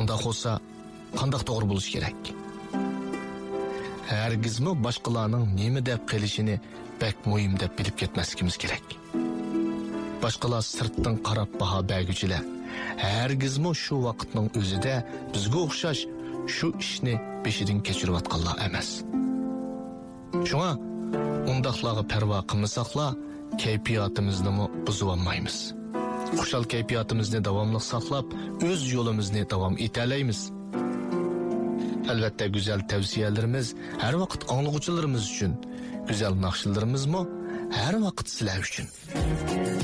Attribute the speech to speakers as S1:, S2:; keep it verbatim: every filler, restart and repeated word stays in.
S1: Undaq olsa, qandaq to'g'ri bo'lish kerak? Hargizmi boshqalarning nima deb qilishini bak muhim deb bilib ketmasligimiz kerak. Boshqalar sirtdan qarab baho berguchilar. Hargizmi shu vaqtning o'zida bizga o'xshash shu ishni beshidan kechirayotganlar emas. Shunga undaqlarga parvo qilmasaqlar, kayfiyatimizni buzib olmaymiz. Xushal kayfiyatimizni davomli saqlab, o'z yo'limizni davom etalaymiz. Albatta güzel tavsiyalarimiz har vaqt anglag'uchilarimiz uchun, güzel naqshlarimiz mo har vaqt sizlar uchun.